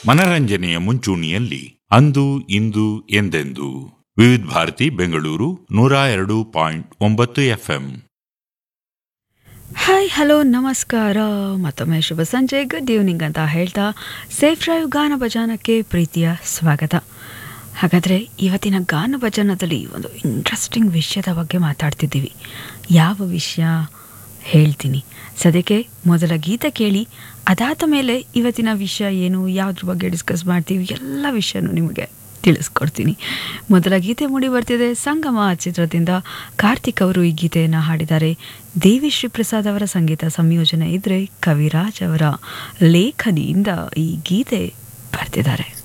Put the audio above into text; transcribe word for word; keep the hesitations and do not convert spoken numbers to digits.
ಮನರಂಜನೆಯ ಮುಂಚೂಣಿಯಲ್ಲಿ ಅಂದು ಇಂದು ಎಂದೆಂದು ವಿವಿಧ ಭಾರತಿ ಬೆಂಗಳೂರು ನೂರ ಎರಡು ಪಾಯಿಂಟ್ ಒಂಬತ್ತು ಎಫ್ಎಂ. ಹಾಯ್ ಹಲೋ ನಮಸ್ಕಾರ, ಮತ್ತೊಮ್ಮೆ ಶುಭ ಸಂಜೆ, ಗುಡ್ ಈವ್ನಿಂಗ್ ಅಂತ ಹೇಳ್ತಾ ಸೇಫ್ ಡ್ರೈವ್ ಗಾನ ಭಜಾನಕ್ಕೆ ಪ್ರೀತಿಯ ಸ್ವಾಗತ. ಹಾಗಾದರೆ ಇವತ್ತಿನ ಗಾನ ಭಜನದಲ್ಲಿ ಒಂದು ಇಂಟ್ರೆಸ್ಟಿಂಗ್ ವಿಷಯದ ಬಗ್ಗೆ ಮಾತಾಡ್ತಿದ್ದೀವಿ. ಯಾವ ವಿಷಯ ಹೇಳ್ತೀನಿ. ಸದ್ಯಕ್ಕೆ ಮೊದಲ ಗೀತೆ ಕೇಳಿ, ಅದಾದ ಮೇಲೆ ಇವತ್ತಿನ ವಿಷಯ ಏನು, ಯಾವುದ್ರ ಬಗ್ಗೆ ಡಿಸ್ಕಸ್ ಮಾಡ್ತೀವಿ, ಎಲ್ಲ ವಿಷಯನೂ ನಿಮಗೆ ತಿಳಿಸ್ಕೊಡ್ತೀನಿ. ಮೊದಲ ಗೀತೆ ಮೂಡಿ ಬರ್ತಿದೆ ಸಂಗಮ ಚಿತ್ರದಿಂದ. ಕಾರ್ತಿಕ್ ಅವರು ಈ ಗೀತೆಯನ್ನು ಹಾಡಿದ್ದಾರೆ. ದೇವಿ ಶ್ರೀ ಪ್ರಸಾದ್ ಅವರ ಸಂಗೀತ ಸಂಯೋಜನೆ ಇದ್ರೆ ಕವಿರಾಜ್ ಅವರ ಲೇಖನಿಯಿಂದ ಈ ಗೀತೆ ಬರ್ತಿದ್ದಾರೆ.